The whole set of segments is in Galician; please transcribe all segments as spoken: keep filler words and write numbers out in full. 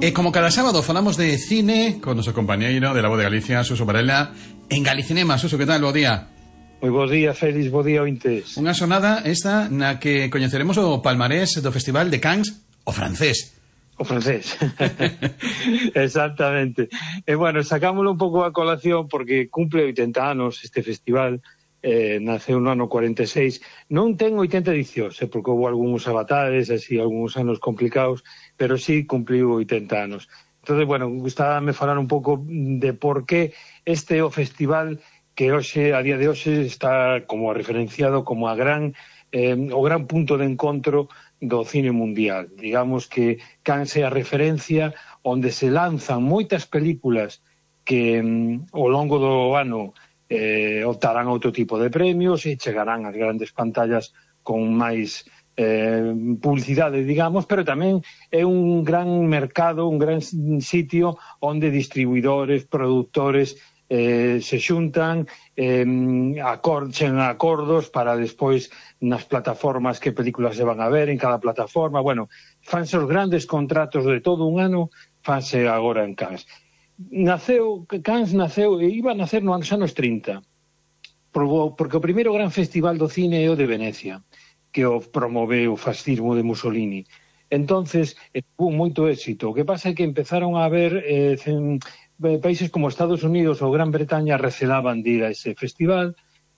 E como cada sábado falamos de cine con noso compañeiro de La Voz de Galicia, Suso Varela, en Galicinema. Suso, que tal? Bo día. Moi bo día, Félix, bo día, ointes. Unha xornada esta na que coñeceremos o palmarés do Festival de Cannes, o francés. O francés. Exactamente. E bueno, sacámoslo un pouco a colación porque cumple oitenta anos este festival. Eh, naceu no ano cuarenta e seis, non ten oitenta edicións, eh, porque houve algúns avatares, así, algúns anos complicados, pero sí cumpliu oitenta anos. Entonces, bueno, gustábame falar un pouco de por que este é o festival que hoxe, a día de hoxe, está como referenciado como a gran, eh, o gran punto de encontro do cine mundial. Digamos que Cannes é a referencia onde se lanzan moitas películas que mm, ao longo do ano Eh, optarán a outro tipo de premios e chegarán ás grandes pantallas con máis eh, publicidade, digamos, pero tamén é un gran mercado, un gran sitio onde distribuidores, productores eh, se xuntan, eh, acorchen acordos para despois nas plataformas que películas se van a ver en cada plataforma. Bueno, fanse os grandes contratos de todo un ano, fanse agora en Cannes. Naceu, Cannes naceu, e iba a nacer nos anos trinta, porque o primeiro gran festival do cine é o de Venecia, que o promoveu o fascismo de Mussolini. Entonces, hubo moito éxito. O que pasa é que empezaron a haber eh, países como Estados Unidos ou Gran Bretaña recelaban de ir a ese festival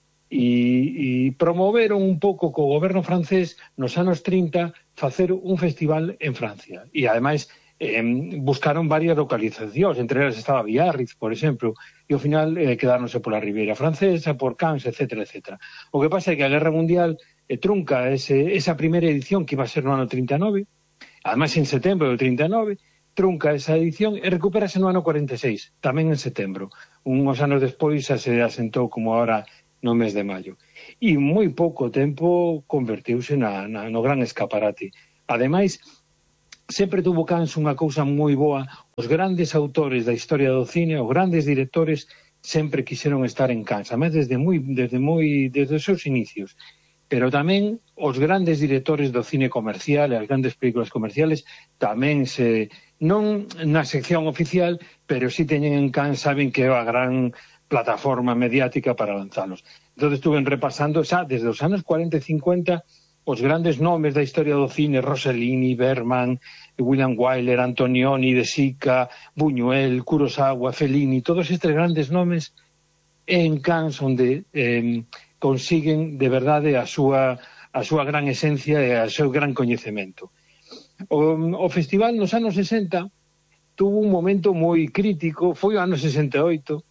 e, e promoveron un pouco co goberno francés nos anos trinta facer un festival en Francia. E, ademais, Eh, buscaron varias localizacións, entre elas estaba Biarritz, por exemplo, e ao final eh, quedáronse pola Ribeira Francesa, por Cannes, etcétera, etcétera. O que pasa é que a Guerra Mundial eh, trunca ese, esa primeira edición que iba a ser no ano trinta e nove, además en setembro do trinta e nove, trunca esa edición e recupérase no ano cuarenta e seis, tamén en setembro. Uns anos despois xa se asentou como ahora no mes de maio. E moi pouco tempo convertiuse na, na, no gran escaparate. Ademais, sempre tuvo Cannes unha cousa moi boa. Os grandes autores da historia do cine, os grandes directores, sempre quixeron estar en Cannes, además desde moi, desde moi, desde os seus inicios. Pero tamén os grandes directores do cine comercial e as grandes películas comerciales tamén se, non na sección oficial, pero si teñen en Cannes, saben que é a gran plataforma mediática para lanzalos. Entón estuven repasando xa desde os anos cuarenta e cincuenta os grandes nomes da historia do cine, Rossellini, Bergman, William Wyler, Antonioni, De Sica, Buñuel, Kurosawa, Fellini, todos estes grandes nomes en Cannes onde eh, consiguen de verdade a súa, a súa gran esencia e o seu gran coñecemento. O, o festival nos anos sesenta tuvo un momento moi crítico, foi o ano sesenta e oito,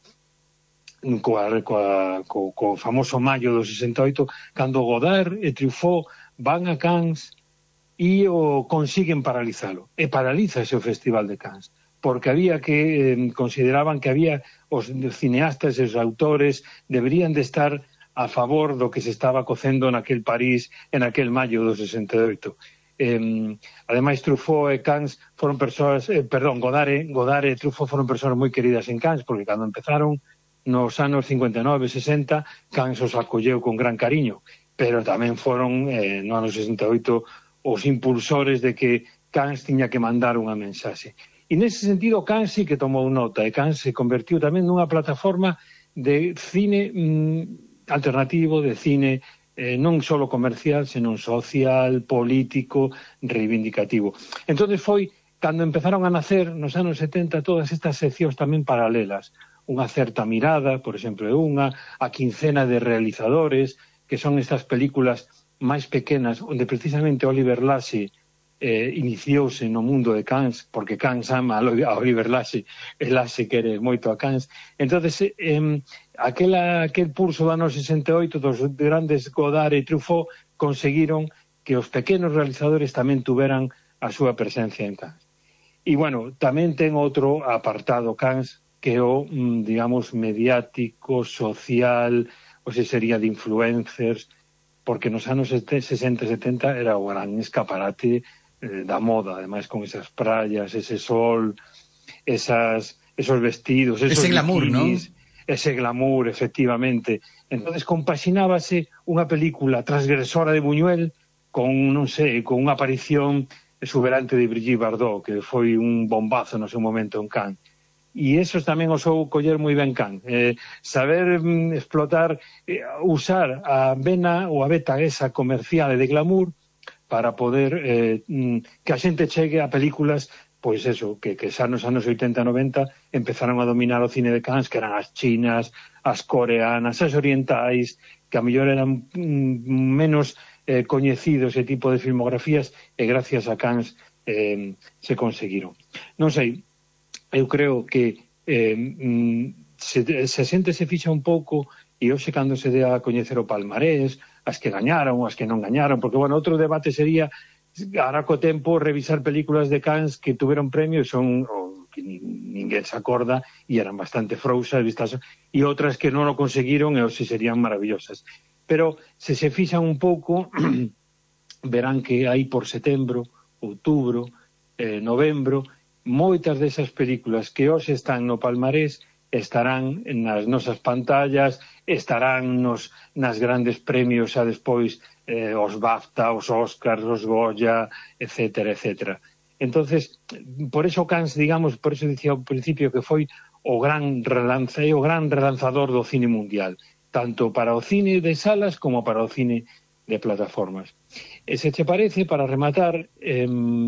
coa, coa, co, co famoso maio do sesenta e oito, cando Godard e Truffaut van a Cannes e o consiguen paralizalo. E paralízase o Festival de Cannes, porque había que, eh, consideraban que había os cineastas e os autores deberían de estar a favor do que se estaba cocendo naquel París en aquel maio do sesenta e oito. Eh, ademais, Truffaut e Cannes foron persoas, eh, perdón, Godard e, Godard e Truffaut foron persoas moi queridas en Cannes, porque cando empezaron nos anos cincuenta e nove, sesenta, Cannes os acolleu con gran cariño, pero tamén foron, eh, no ano sesenta e oito, os impulsores de que Cannes tiña que mandar unha mensaxe. E nese sentido, Cannes sí que tomou nota, e Cannes se convertiu tamén nunha plataforma de cine mm, alternativo, de cine eh, non só comercial, senón social, político, reivindicativo. Entón foi, cando empezaron a nacer, nos anos setenta, todas estas seccións tamén paralelas. Unha certa mirada, por exemplo, é unha, a quincena de realizadores, que son estas películas máis pequenas, onde precisamente Oliver Lasse eh, iniciouse no mundo de Cannes, porque Cannes ama a Oliver Lasse, e Lasse quere moito a Cannes. Entón, eh, aquela, aquel pulso do ano sesenta e oito dos grandes Godard e Truffaut conseguiron que os pequenos realizadores tamén tuveran a súa presencia en Cannes. E, bueno, tamén ten outro apartado Cannes, que é o, digamos, mediático, social, ou se sería de influencers, porque nos anos sesenta e setenta era o gran escaparate eh, da moda, ademais con esas praias, ese sol, esas, esos vestidos, esos ese glamour, bikinis, ¿no? Ese glamour, efectivamente. Entonces compaxinábase unha película transgresora de Buñuel con, non sei, con unha aparición exuberante de Brigitte Bardot, que foi un bombazo no seu momento en Cannes. E esos tamén os sou coller moi ben Cannes. Eh, saber mm, explotar, eh, usar a vena ou a beta esa comercial e de glamour para poder eh, mm, que a xente chegue a películas, pois eso, que, que xa nos anos oitenta e noventa empezaron a dominar o cine de Cannes, que eran as chinas, as coreanas, as orientais, que a mellor eran mm, menos eh, coñecidos ese tipo de filmografías, e gracias a Cannes eh, se conseguiron. Non sei, eu creo que eh, se, se a xente se fixa un pouco e hoxe cando se dé a coñecer o palmarés, as que gañaron, as que non gañaron, porque, bueno, outro debate sería ahora co tempo revisar películas de Cannes que tuveron premios son o, que ninguén se acorda e eran bastante frousas vistas, e outras que non o conseguiron e hoxe serían maravillosas. Pero se se fixan un pouco verán que hai por setembro, outubro, eh, novembro, moitas desas películas que hoxe están no palmarés estarán nas nosas pantallas, estarán nos, nas grandes premios xa despois, eh, os BAFTA, os Oscars, os Goya, etcétera, etcétera. Entonces, por eso Cannes, digamos, por eso dicía ao principio que foi o gran relanza, o gran relanzador do cine mundial, tanto para o cine de salas como para o cine de plataformas. E se te parece, para rematar, eh,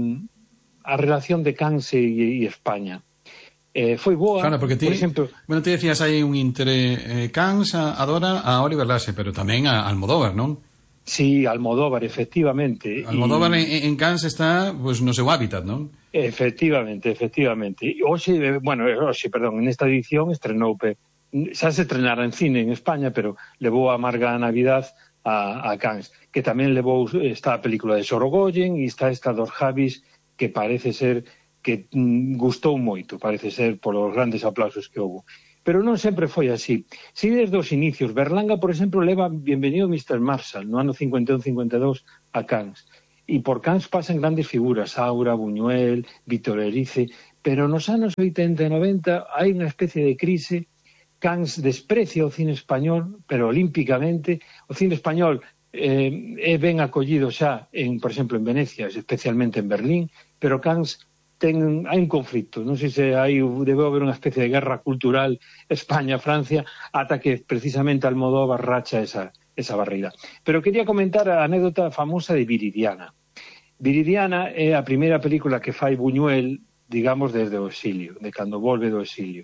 a relación de Cannes e, e España. Eh, foi boa, claro, porque ti, por exemplo... Bueno, ti decías aí un intere... Eh, Cannes adora a Oliver Lasse, pero tamén a Almodóvar, non? Sí, Almodóvar, efectivamente. Almodóvar y... en, en Cannes está pues, no seu hábitat, non? Efectivamente, efectivamente. E hoxe, bueno, hoxe, perdón, nesta edición estrenou... Pe... xa se estrenara en cine en España, pero levou a amarga Navidad a, a Cannes, que tamén levou esta película de Sorogoyen e está esta dos Javis, que parece ser que mm, gustou moito, parece ser polos grandes aplausos que houve. Pero non sempre foi así. Si desde os inicios, Berlanga, por exemplo, leva Bienvenido mister Marshall no ano cincuenta e un cincuenta e dous a Cannes. E por Cannes pasan grandes figuras, Aura, Buñuel, Víctor Erice, pero nos anos oitenta e noventa hai unha especie de crise. Cannes desprecia o cine español, pero olímpicamente. O cine español eh, é ben acollido xa, en, por exemplo, en Venecia, especialmente en Berlín, pero Cannes ten, hai un conflicto, non sei se hai, debe haber unha especie de guerra cultural España-Francia, ata que precisamente Almodóvar racha esa, esa barreira. Pero quería comentar a anécdota famosa de Viridiana. Viridiana é a primeira película que fai Buñuel, digamos, desde o exilio, de cando volve do exilio.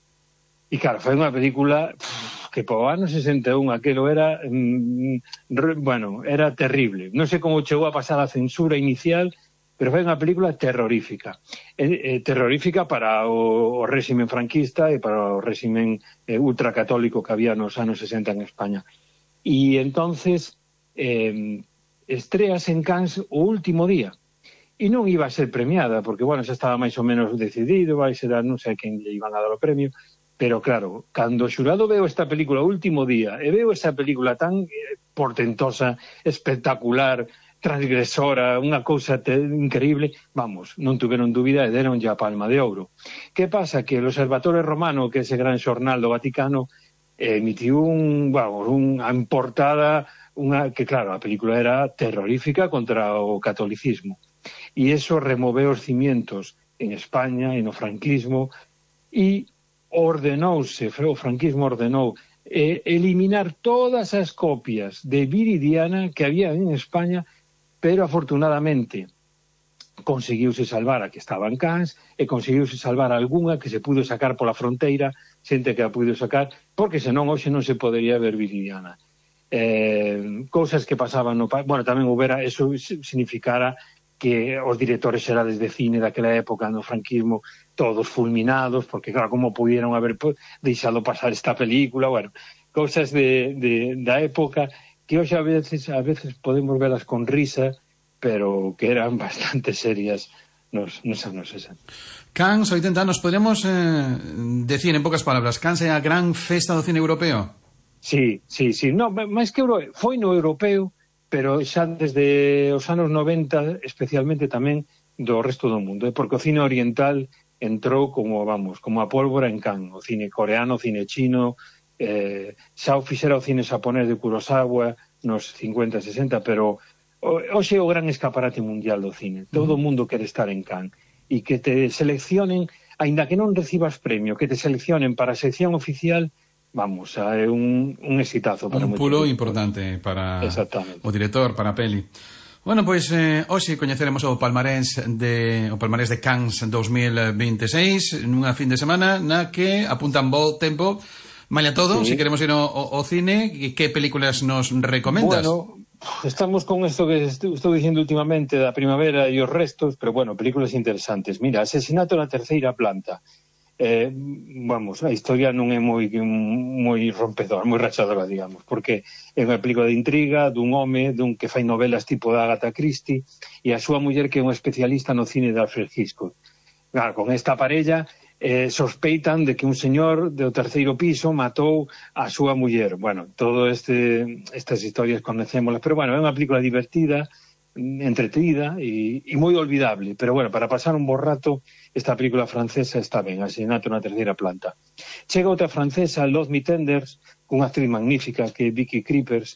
E claro, foi unha película pff, que po ano sesenta e un aquelo era mm, re, bueno, era terrible. Non sei como chegou a pasar a censura inicial, pero foi unha película terrorífica. Eh, eh, terrorífica para o, o réximen franquista e para o réximen eh, ultracatólico que había nos anos sesenta en España. E entonces eh, estreas en Cannes o último día. E non iba a ser premiada, porque, bueno, xa estaba máis ou menos decidido, vai ser, non sei a quen lle iban a dar o premio. Pero claro, cando o xurado veo esta película o último día e veo esa película tan portentosa, espectacular, transgresora, unha cousa increíble, vamos, non tuveron dúbida e deron ya a Palma de Ouro. Que pasa? Que o Observatorio Romano, que é ese gran xornal do Vaticano, emitiu un, vamos, unha importada, unha, que claro, a película era terrorífica contra o catolicismo. E iso removeu os cimientos en España e no franquismo e ordenouse, o franquismo ordenou eh, eliminar todas as copias de Viridiana que había en España, pero afortunadamente conseguiuse salvar a que estaba en Cannes e conseguiuse salvar algunha que se pudo sacar pola fronteira, xente que a pudo sacar, porque senón hoxe non se podería ver Viridiana. Eh, cousas que pasaban no... Bueno, tamén houbera, eso significara que os directores xerales de cine daquela época no franquismo todos fulminados, porque claro, como pudieron haber deixado pasar esta película, bueno, cousas de, de, da época que hoxe a veces, a veces podemos velas con risa, pero que eran bastante serias nos, nos anos sesenta. Cannes, oitenta anos, podríamos eh, decir en pocas palabras, Cannes é a gran festa do cine europeo? Sí, sí, sí, no, máis que euro, foi no europeo, pero xa desde os anos noventa, especialmente tamén do resto do mundo, porque o cine oriental entrou como, vamos, como a pólvora en Cannes, o cine coreano, o cine chino, eh, xa o fixera o cine xaponés de Kurosawa nos cincuenta, sesenta, pero hoxe é o gran escaparate mundial do cine. Todo o mundo quere estar en Cannes. E que te seleccionen, aínda que non recibas premio, que te seleccionen para a sección oficial, vamos, é un, un exitazo para un pulo importante para o director, para a peli. Bueno, pois eh, hoxe coñeceremos o palmarés de o palmarés de Cannes dos mil veintiséis nunha fin de semana na que apuntan bo tempo. Malla todo, sí. Si queremos ir ao, ao cine, que películas nos recomendas? Bueno, estamos con isto que estou dicindo últimamente da primavera e os restos, pero bueno, películas interesantes. Mira, Asesinato na terceira planta. Eh, vamos, a historia non é moi moi rompedora, moi rachadora, digamos, porque é unha película de intriga dun home, dun que fai novelas tipo da Agatha Christie e a súa muller que é unha especialista no cine de Alfred Hitchcock. Claro, con esta parella eh, sospeitan de que un señor do terceiro piso matou a súa muller. Bueno, todo este estas historias conocémolas, pero bueno, é unha película divertida, entretida e, e moi olvidable, pero bueno, para pasar un bo rato esta película francesa está ben, Asesinato na terceira planta. Chega outra francesa, Love Me Tenders, cunha actriz magnífica que é Vicky Krieps,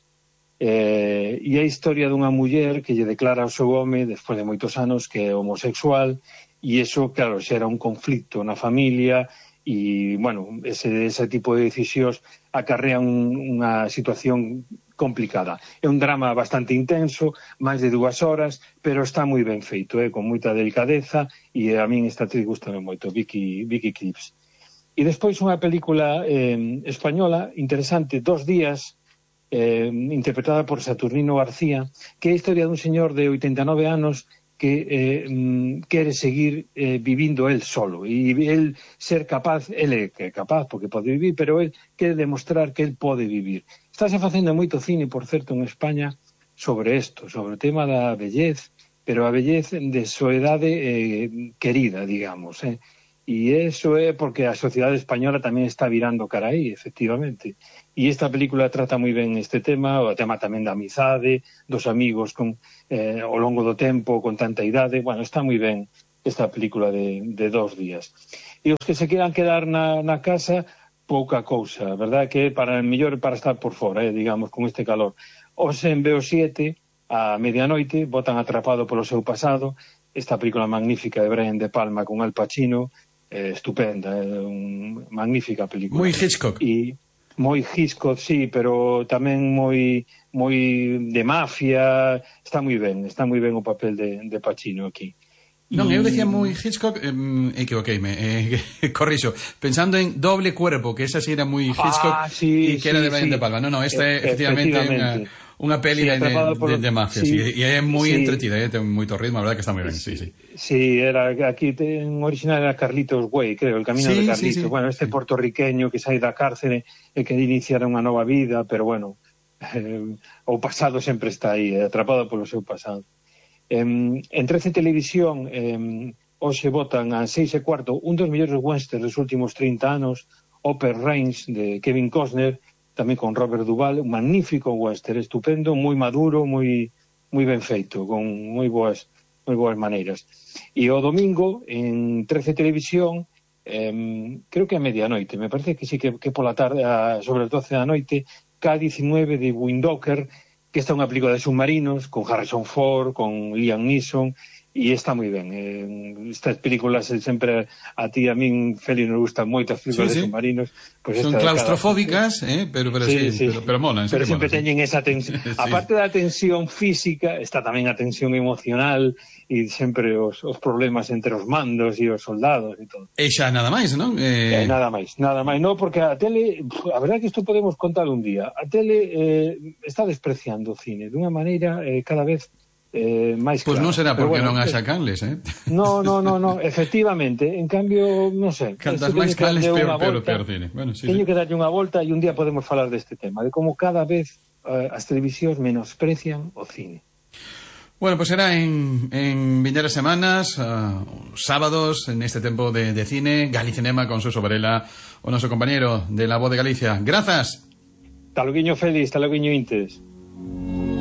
eh, e é a historia dunha muller que lle declara ao seu home despois de moitos anos que é homosexual, e iso, claro, xera un conflicto na familia e, bueno, ese, ese tipo de decisións acarrean unha situación complicada. É un drama bastante intenso, máis de dúas horas, pero está moi ben feito, eh, con moita delicadeza, e a min esta actriz gustame moito, Vicky, Vicky Krieps. E despois unha película eh, española interesante, Dos días, eh, interpretada por Saturnino García, que é a historia dun señor de oitenta e nove anos que eh, quere seguir eh, vivindo el solo, e el ser capaz, el é capaz porque pode vivir, pero el quere demostrar que el pode vivir. Estáse facendo moito cine, por certo, en España sobre isto, sobre o tema da vellez, pero a vellez de soedade eh, querida, digamos. Eh. E iso é porque a sociedade española tamén está virando cara aí, efectivamente. E esta película trata moi ben este tema, o tema tamén da amizade, dos amigos con, eh, ao longo do tempo, con tanta idade. Bueno, está moi ben esta película de, de Dos días. E os que se queran quedar na, na casa, pouca cousa, verdad que é para mellor para estar por fora, eh, digamos, con este calor. Os en B O siete, a medianoite, botan Atrapado polo seu pasado, esta película magnífica de Brian De Palma con Al Pacino, eh, estupenda, é eh, un magnífica película. Moi Hitchcock. E moi Hitchcock, sí, pero tamén moi moi de mafia, está moi ben, está moi ben o papel de, de Pacino aquí. Non, eu decía moi Hitchcock, eh, equivoqueime, eh, corrixo, pensando en Doble cuerpo, que esa sí era moi Hitchcock, ah, sí, e que era sí, de Brian sí. De Palma. Non, non, esta é efectivamente unha, unha peli sí, de, por... de, de mafia, sí, sí, e é moi sí. entretida, eh, ten moito ritmo, a verdade que está moi ben, sí, sí. Sí, era, aquí en original era Carlitos Way, creo, El camino sí, de Carlitos. Sí, sí. Bueno, este sí. portorriqueño que sai da cárcere e que iniciara unha nova vida, pero bueno, eh, o pasado sempre está aí, eh, atrapado polo seu pasado. Eh, en trece Televisión eh, hoxe votan a seis e cuarto un dos mellores westerns dos últimos trinta anos, Upper Range de Kevin Costner, tamén con Robert Duvall, un magnífico western, estupendo, moi maduro, moi moi ben feito, con moi boas moi boas maneiras. E o domingo en trece Televisión, eh, creo que a medianoite, me parece que sí que, que pola tarde, a, sobre as doce da noite, K diecinueve de Windhoeker, que esta é unha película de submarinos con Harrison Ford, con Liam Neeson, e está moi ben. Eh, estas películas sempre a ti, a min, Feli, nos gustan moito as películas sí, sí. de submarinos. Pues son claustrofóbicas, cada... eh, pero, pero sí, sí, sí. Pero, pero molan. Pero sempre molan, teñen sí. esa tensión. Sí. Aparte da tensión física, está tamén a tensión emocional e sempre os, os problemas entre os mandos e os soldados e todo. E xa nada máis, non? Eh... Eh, nada máis, nada máis. No, porque a tele, a verdade que isto podemos contar un día. A tele eh, está despreciando o cine dunha maneira eh, cada vez Eh, máis pois pues non será porque bueno, non haxa canles, eh? No, no, no, no, efectivamente. En cambio, non sei. Cantas máis canles, peor, peor, peor cine. Bueno, sí, teño sí. que darlle unha volta e un día podemos falar deste tema, de como cada vez eh, as televisións menosprecian o cine. Bueno, pues será en, en vinderas semanas, uh, sábados, en este tempo de, de cine, Galicinema con Suso Varela, o noso compañero de La Voz de Galicia. Grazas. Taloguiño feliz, taloguiño intes.